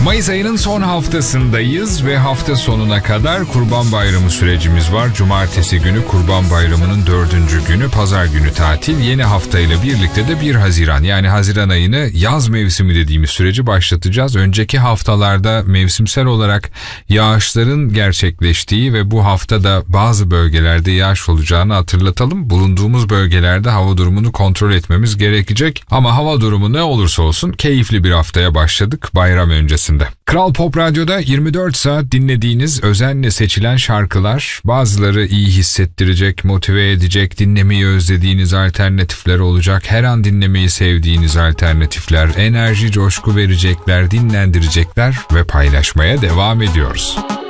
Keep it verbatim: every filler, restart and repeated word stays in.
Mayıs ayının son haftasındayız ve hafta sonuna kadar Kurban Bayramı sürecimiz var. Cumartesi günü Kurban Bayramı'nın dördüncü günü, pazar günü tatil. Yeni haftayla birlikte de bir Haziran, yani Haziran ayını yaz mevsimi dediğimiz süreci başlatacağız. Önceki haftalarda mevsimsel olarak yağışların gerçekleştiği ve bu haftada bazı bölgelerde yağış olacağını hatırlatalım. Bulunduğumuz bölgelerde hava durumunu kontrol etmemiz gerekecek. Ama hava durumu ne olursa olsun keyifli bir haftaya başladık bayram öncesinde. Kral Pop Radyo'da yirmi dört saat dinlediğiniz özenle seçilen şarkılar, bazıları iyi hissettirecek, motive edecek, dinlemeyi özlediğiniz alternatifler olacak, her an dinlemeyi sevdiğiniz alternatifler, enerji, coşku verecekler, dinlendirecekler ve paylaşmaya devam ediyoruz.